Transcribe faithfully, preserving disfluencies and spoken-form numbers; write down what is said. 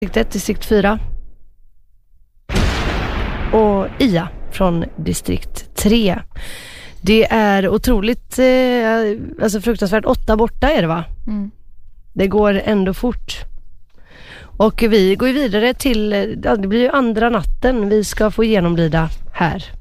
distrikt ett, distrikt fyra. Och Ia från distrikt tre. Det är otroligt, eh, alltså fruktansvärt, åtta borta är det va? Mm. Det går ändå fort. Och vi går vidare till, ja, det blir ju andra natten vi ska få genomlida här.